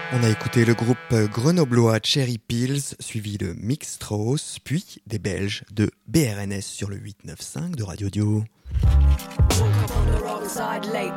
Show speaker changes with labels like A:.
A: On a écouté le groupe grenoblois Cherry Pills, suivi de Mix Strauss, puis des Belges de BRNS sur le 895 de Radio Dio.
B: Woke up on the wrong side late